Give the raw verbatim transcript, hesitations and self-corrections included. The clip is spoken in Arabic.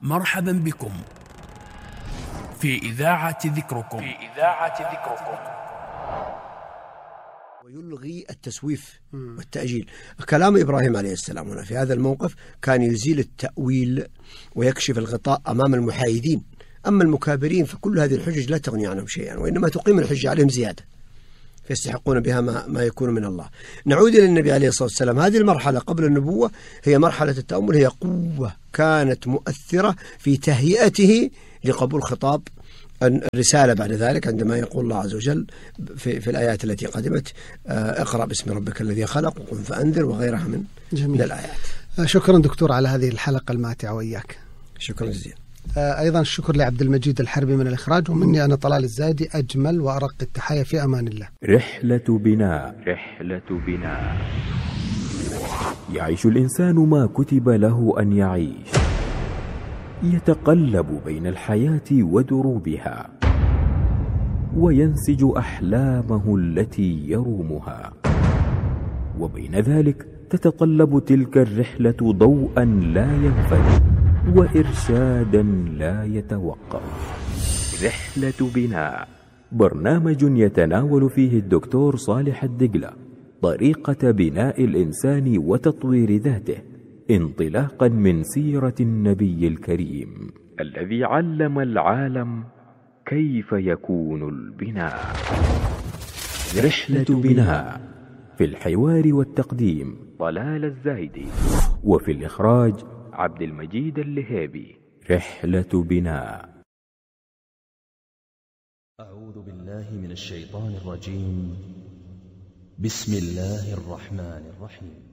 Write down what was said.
مرحبا بكم في إذاعة ذكركم في إذاعة ذكركم ويلغي التسويف والتأجيل. كلام إبراهيم عليه السلام هنا في هذا الموقف كان يزيل التأويل ويكشف الغطاء أمام المحايدين. أما المكابرين فكل هذه الحجج لا تغني عنهم شيئا، وإنما تقيم الحجة عليهم زيادة فيستحقون بها ما, ما يكون من الله. نعود إلى النبي عليه الصلاة والسلام. هذه المرحلة قبل النبوة هي مرحلة التأمل، هي قوة كانت مؤثرة في تهيئته لقبول خطاب الرسالة بعد ذلك، عندما يقول الله عز وجل في, في الآيات التي قدمت: اقرأ باسم ربك الذي خلق وقم فأنذر، وغيرها من, من الآيات. شكرا دكتور على هذه الحلقة الماتعة وإياك. شكرا جزيلا. أيضا الشكر لعبد المجيد الحربي من الإخراج، ومني أنا طلال الزايدي أجمل وأرق التحايا في أمان الله. رحلة بناء. رحلة بناء. يعيش الإنسان ما كتب له أن يعيش، يتقلب بين الحياة ودروبها، وينسج أحلامه التي يرومها، وبين ذلك تتطلب تلك الرحلة ضوءا لا ينفد وإرشادا لا يتوقف. رحلة بناء، برنامج يتناول فيه الدكتور صالح الدقلة طريقة بناء الإنسان وتطوير ذاته، انطلاقا من سيرة النبي الكريم الذي علم العالم كيف يكون البناء. رحلة بناء، في الحوار والتقديم طلال الزايدي، وفي الإخراج عبد المجيد اللهيبي. رحلة بناء. أعوذ بالله من الشيطان الرجيم. بسم الله الرحمن الرحيم.